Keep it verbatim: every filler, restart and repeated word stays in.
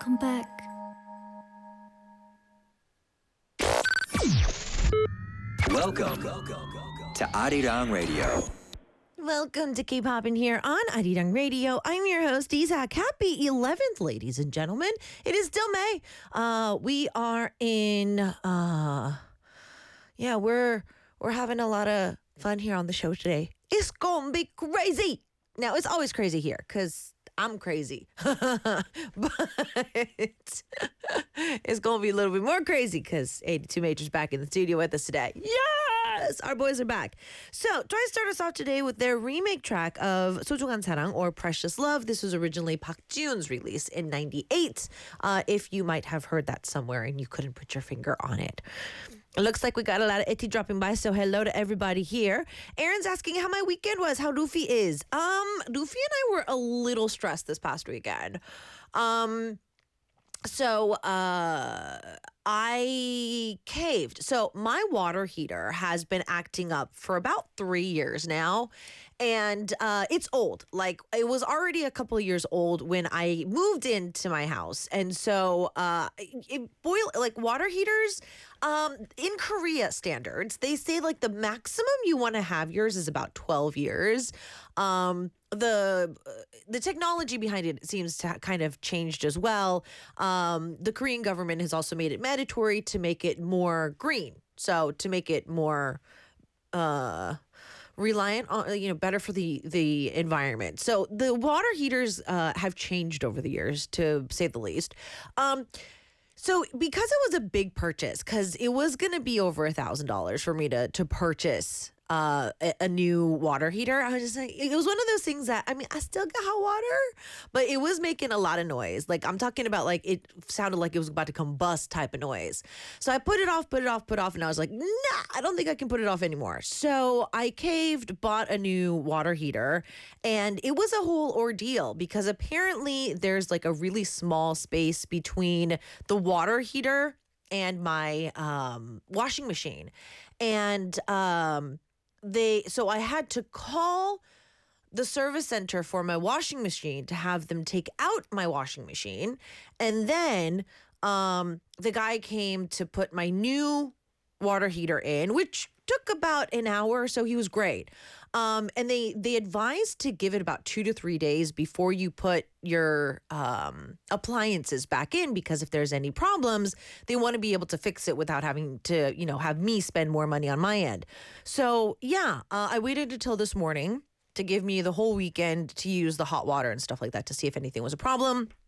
Welcome back. Welcome to Arirang Radio. Welcome to K-Pop in here on Arirang Radio. I'm your host, Isaac. Happy eleventh, ladies and gentlemen. It is still May. Uh, we are in, uh, yeah, we're we're having a lot of fun here on the show today. It's gonna be crazy. Now, it's always crazy here because I'm crazy. But it's going to be a little bit more crazy because eighty-two Major's back in the studio with us today. Yes! Our boys are back. So, try to start us off today with their remake track of 소중한 사랑 or Precious Love. This was originally Park Ji-yoon's release in ninety-eight. Uh, if you might have heard that somewhere and you couldn't put your finger on it. It looks like we got a lot of Eti dropping by, so hello to everybody here. Aaron's asking how my weekend was, how Luffy is. Um, Luffy and I were a little stressed this past weekend. Um, so uh, I caved. So my water heater has been acting up for about three years now. And uh, it's old. Like, it was already a couple of years old when I moved into my house. And so uh, it boil like water heaters, um, in Korea standards, they say like the maximum you want to have yours is about twelve years. Um, the the technology behind it seems to kind of changed as well. Um, the Korean government has also made it mandatory to make it more green. So to make it more uh reliant on, you know, better for the the environment. So the water heaters uh, have changed over the years, to say the least. Um, so because it was a big purchase, because it was going to be over a thousand dollars for me to to purchase uh, a, a new water heater, I was just like, it was one of those things that, I mean, I still got hot water, but it was making a lot of noise. Like, I'm talking about, like, it sounded like it was about to combust type of noise. So I put it off, put it off, put it off, and I was like, nah, I don't think I can put it off anymore. So I caved, bought a new water heater, and it was a whole ordeal because apparently there's like a really small space between the water heater and my um, washing machine. And um, they, so I had to call the service center for my washing machine to have them take out my washing machine. And then um, the guy came to put my new water heater in, which took about an hour or so. He was great. Um, and they, they advised to give it about two to three days before you put your um, appliances back in, because if there's any problems, they want to be able to fix it without having to, you know, have me spend more money on my end. So, yeah, uh, I waited until this morning to give me the whole weekend to use the hot water and stuff like that to see if anything was a problem.